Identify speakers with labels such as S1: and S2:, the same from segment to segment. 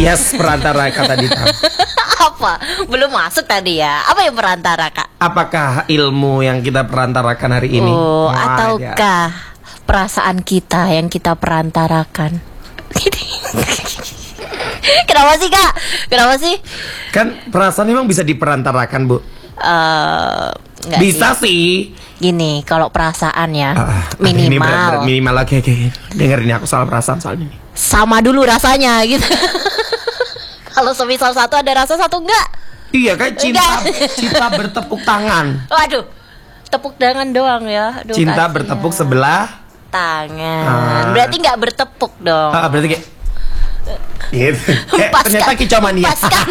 S1: Yes, perantara kata Dita.
S2: Apa? Belum masuk tadi ya. Apa yang perantara, Kak?
S1: Apakah ilmu yang kita perantarakan hari ini?
S2: Oh,
S1: Wah,
S2: ataukah perasaan kita yang kita perantarakan? Kenapa sih, Kak? Kenapa sih?
S1: Kan perasaan memang bisa diperantarakan, Bu.
S2: Nggak
S1: Bisa sih.
S2: Gini, kalau perasaan ya
S1: Ini berat-berat
S2: minimal
S1: minimal lagi. Dengerin aku soal perasaan soalnya nih.
S2: sama dulu rasanya gitu. Kalau semisal satu ada rasa, satu enggak.
S1: Iya, kayak cinta bertepuk tangan.
S2: Waduh, tepuk tangan doang ya. Aduh,
S1: Cinta
S2: kasihan.
S1: bertepuk sebelah
S2: tangan. Berarti nggak bertepuk dong.
S1: berarti kayak gitu. Ternyata kicauan dia.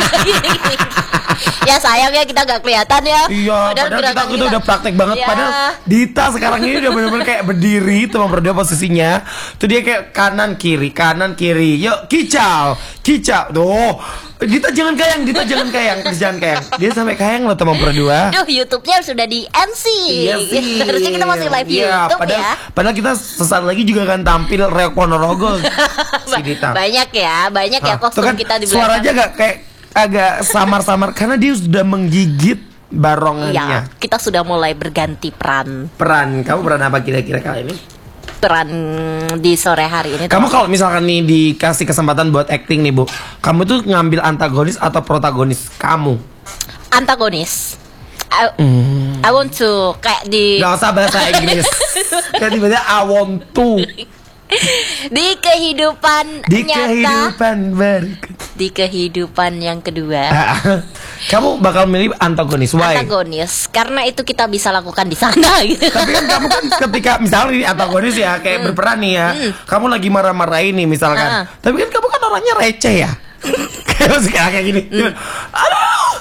S2: Ya sayang ya kita nggak kelihatan ya.
S1: Iya, padahal kita udah praktek banget.
S2: Ya.
S1: Padahal Dita sekarang ini udah bener-bener kayak berdiri tuh berdua posisinya. Tuh dia kayak kanan kiri. Yuk kicau. Tuh Dita jangan kayang. Dia sampai kayang loh teman berdua.
S2: Duh, YouTube-nya sudah di NC.
S1: Iya sih.
S2: Harusnya kita masih live YouTube ya.
S1: Padahal kita sesaat lagi juga akan tampil Reok Ponorogo. Si Dita.
S2: Banyak ya kostum
S1: kan
S2: kita di belakang.
S1: suaranya gak kayak agak samar-samar karena dia sudah menggigit barongannya.
S2: Iya, kita sudah mulai berganti peran.
S1: Kamu peran apa kira-kira kali ini?
S2: Peran di sore hari ini.
S1: Kamu kalau misalkan nih dikasih kesempatan buat acting nih, Bu, kamu tuh ngambil antagonis atau protagonis kamu?
S2: Antagonis. I want to kayak di
S1: Gak usah bahasa Inggris. Kayak tiba-tiba I want to.
S2: di kehidupan
S1: Di
S2: nyata,
S1: kehidupan berikut.
S2: di kehidupan yang kedua.
S1: Kamu bakal milih antagonis, why?
S2: Antagonis, karena itu kita bisa lakukan di sana gitu.
S1: Tapi kan kamu kan ketika misalnya ini antagonis ya kayak berperan nih ya, kamu lagi marah-marah ini misalkan. Tapi kan kamu kan orangnya receh ya. Kayak gini. Aduh.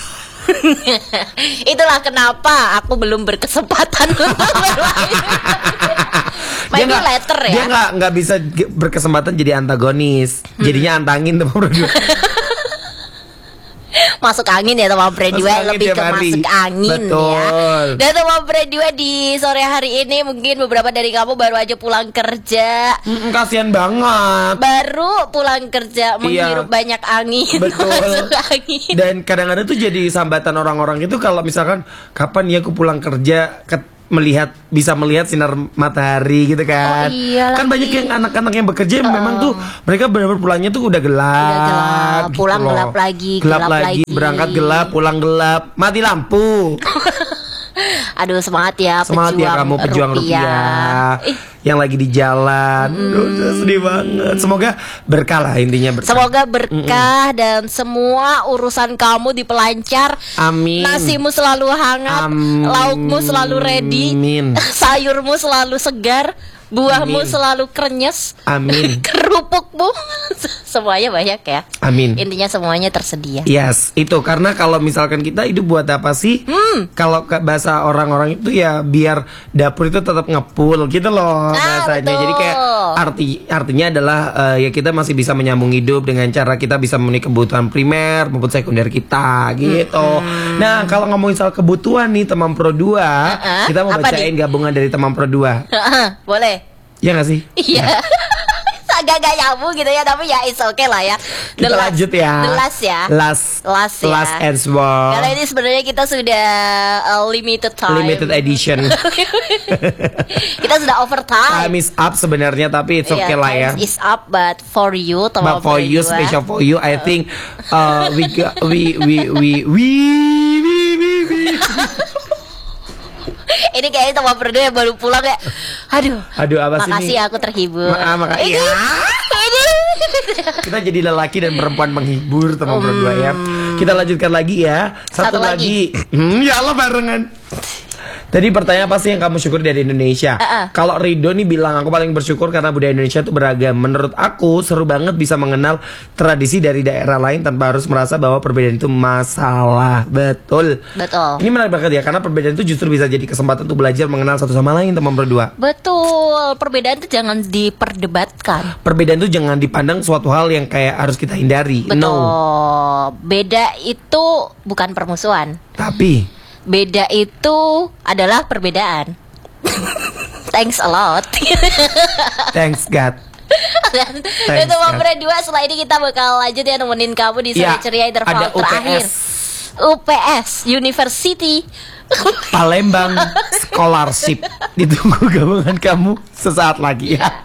S2: Itulah kenapa aku belum berkesempatan untuk bermain. Main di letter ya.
S1: Dia nggak bisa berkesempatan jadi antagonis. Jadinya antangin tuh berdua.
S2: Masuk angin ya teman berdua, lebih ke masuk angin.
S1: Betul.
S2: Ya. Dan teman berdua di sore hari ini mungkin beberapa dari kamu baru aja pulang kerja.
S1: Kasian banget.
S2: Baru pulang kerja menghirup banyak angin.
S1: Betul.
S2: Masuk angin.
S1: Dan kadang-kadang tuh jadi sambatan orang-orang itu kalau misalkan kapan ya aku pulang kerja bisa melihat sinar matahari gitu kan. Kan banyak yang anak-anak yang bekerja memang tuh mereka benar-benar pulangnya tuh udah gelap gitu
S2: pulang
S1: loh.
S2: gelap lagi,
S1: berangkat gelap, pulang gelap, mati lampu.
S2: Aduh, semangat ya
S1: kamu pejuang rupiah. Yang lagi di jalan. Sedih banget. Semoga berkah lah intinya berkah.
S2: Semoga berkah dan semua urusan kamu dipelancar.
S1: Amin.
S2: Nasimu selalu hangat, laukmu selalu ready, sayurmu selalu segar, buahmu selalu krenyes.
S1: Amin.
S2: Kerupukmu semuanya banyak ya.
S1: Amin.
S2: Intinya semuanya tersedia.
S1: Yes, itu karena kalau misalkan kita hidup buat apa sih? Kalau bahasa orang-orang itu ya biar dapur itu tetap ngepul gitu loh bahasanya.
S2: Betul.
S1: Jadi kayak artinya adalah ya kita masih bisa menyambung hidup dengan cara kita bisa memenuhi kebutuhan primer maupun sekunder kita gitu. Nah, kalau ngomongin soal kebutuhan nih teman Pro 2, kita mau bacain gabungan dari teman Pro 2.
S2: Boleh.
S1: Ya gak sih?
S2: Iya. Agak-agak nyambung gitu ya, tapi ya it's okay lah ya.
S1: Kita lanjut ya. Last answer.
S2: Karena ini sebenarnya kita sudah limited time.
S1: Limited edition.
S2: Kita sudah overtime.
S1: Time is up sebenarnya, tapi it's okay lah ya.
S2: Time is up, but for you, teman
S1: but for you, special for you, I think we.
S2: Ini kayaknya teman berdua yang baru pulang ya. Aduh apa sih? Makasih aku terhibur.
S1: Makasih. Kita jadi lelaki dan perempuan menghibur teman berdua ya. Kita lanjutkan lagi ya. Satu lagi. Ya Allah barengan. Tadi pertanyaan apa sih yang kamu syukur dari Indonesia? Kalau Rido nih bilang aku paling bersyukur karena budaya Indonesia itu beragam. Menurut aku seru banget bisa mengenal tradisi dari daerah lain tanpa harus merasa bahwa perbedaan itu masalah. Betul. Ini menarik banget ya karena perbedaan itu justru bisa jadi kesempatan untuk belajar mengenal satu sama lain teman berdua.
S2: Betul. Perbedaan itu jangan diperdebatkan.
S1: Perbedaan itu jangan dipandang suatu hal yang kayak harus kita hindari.
S2: Betul.
S1: No.
S2: Beda itu bukan permusuhan.
S1: Tapi
S2: beda itu adalah perbedaan. Thanks a lot.
S1: Thanks God.
S2: Itu Mapre 2. Setelah ini kita bakal lanjut ya nemenin kamu di sore ceria interval terakhir. UPS University
S1: Palembang Scholarship. Ditunggu gabungan kamu sesaat lagi ya.